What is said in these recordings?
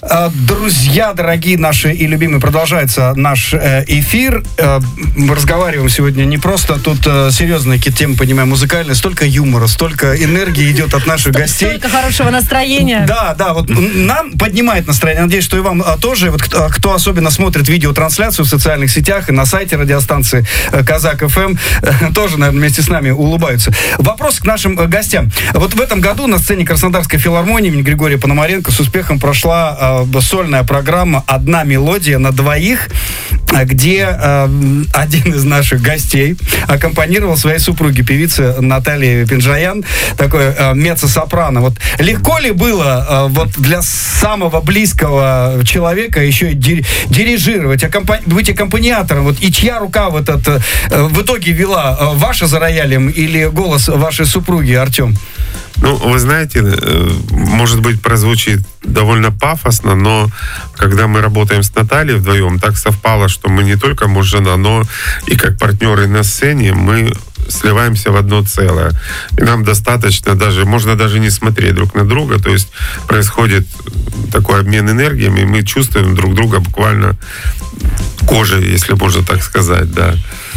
Друзья, дорогие наши и любимые, продолжается наш эфир. Мы разговариваем сегодня не просто, тут серьезные какие-то темы, понимаем, музыкальные, столько юмора, столько энергии идет от наших гостей. Столько хорошего настроения. Да, вот нам поднимает настроение. Надеюсь, что и вам тоже. Вот кто особенно смотрит видеотрансляцию в социальных сетях и на сайте радиостанции Казак ФМ, тоже, наверное, вместе с нами улыбаются. Вопрос к нашим гостям. Вот в этом году на сцене Краснодарской филармонии имени Григория Пономаренко с успехом прошла сольная программа «Одна мелодия на двоих», где один из наших гостей аккомпанировал своей супруге, певице Наталье Пинджаян, такой меццо-сопрано. Вот легко ли было вот для самого близкого человека еще и дирижировать, быть аккомпаниатором? Вот, и чья рука в итоге вела, ваша за роялем или голос вашей супруги, Артем? Ну, вы знаете, может быть, прозвучит довольно пафосно, но когда мы работаем с Натальей вдвоем, так совпало, что мы не только муж-жена, но и как партнеры на сцене мы сливаемся в одно целое. И нам достаточно можно даже не смотреть друг на друга, то есть происходит такой обмен энергиями, и мы чувствуем друг друга буквально кожей, если можно так сказать, да.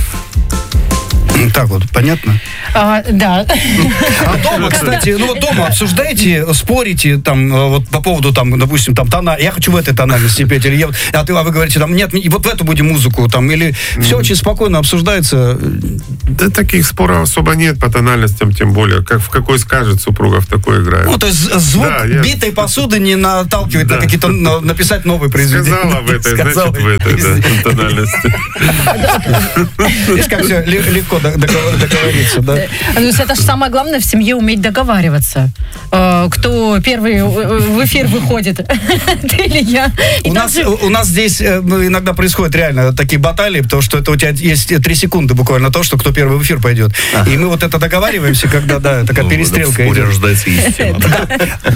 Так вот, понятно? Да. А дома, кстати, дома обсуждаете, спорите там вот по поводу, там, допустим, там тона, я хочу в этой тональности петь, или вы говорите, там, нет, вот в эту будем музыку, там, или все очень спокойно обсуждается? Да, таких споров особо нет по тональностям, тем более, как в какой скажет супруга, в такой играет. Ну, то есть звук битой посуды не наталкивает на какие-то, написать новые произведения. Сказала в этой, значит, в этой тональности. Видишь, как все легко договориться, да? Это же самое главное в семье уметь договариваться. Кто первый в эфир выходит, ты или я. У нас здесь иногда происходят реально такие баталии, потому что это у тебя есть 3 секунды буквально то, что кто первый в эфир пойдет. И мы вот это договариваемся, когда, такая перестрелка идет. Рождается истина.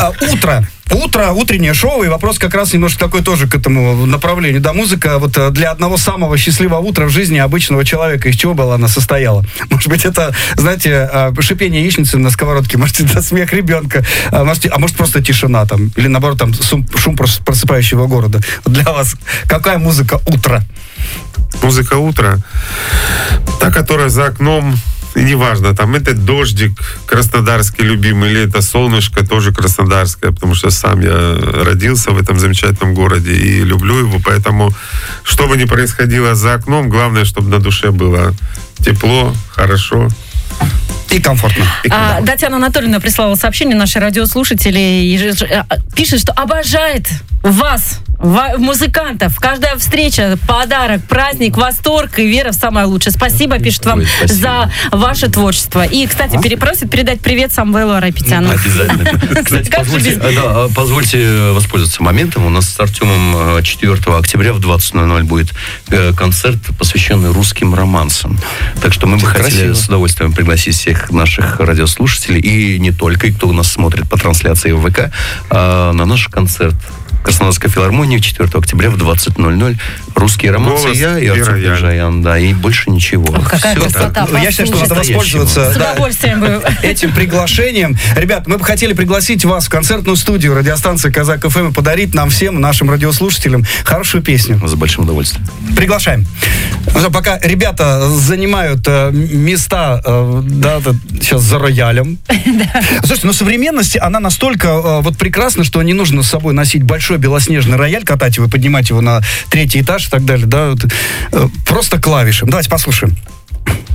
Утро, утреннее шоу, и вопрос как раз немножко такой тоже к этому направлению. Да, музыка вот для одного самого счастливого утра в жизни обычного человека, из чего была она состояла? Может быть, это, знаете, шипение яичницы на сковородке, может, это смех ребенка, а может, просто тишина там, или наоборот, там, шум просыпающего города. Для вас какая музыка утра? Музыка утра, та, которая за окном. И неважно, там это дождик краснодарский любимый, или это солнышко тоже краснодарское, потому что сам я родился в этом замечательном городе и люблю его, поэтому что бы ни происходило за окном, главное, чтобы на душе было тепло, хорошо. И комфортно. Татьяна Анатольевна прислала сообщение нашей радиослушатели и пишет, что обожает вас, музыкантов. Каждая встреча, подарок, праздник, восторг и вера в самое лучшее. Спасибо, пишет вам за ваше творчество. И, кстати, просит передать привет Самвелу Арапетяну. Обязательно. Кстати, позвольте воспользоваться моментом. У нас с Артемом 4 октября в 20:00 будет концерт, посвященный русским романсам. Так что мы бы хотели с удовольствием пригласить всех наших радиослушателей, и не только, и кто у нас смотрит по трансляции в ВК, на наш концерт Краснодарской филармонии 4 октября в 20:00. Русские романсы, я и Артем Пинджаян, да, и больше ничего. Какая красота. Я считаю, что надо воспользоваться этим приглашением. Ребят, мы бы хотели пригласить вас в концертную студию радиостанции Казак ФМ и подарить нам всем, нашим радиослушателям, хорошую песню. С большим удовольствием. Приглашаем. Пока ребята занимают места, сейчас за роялем. Слушайте, современность, она настолько прекрасна, что не нужно с собой носить большой белоснежный рояль, катать его, поднимать его на 3-й этаж и так далее, да, просто клавиши. Давайте послушаем.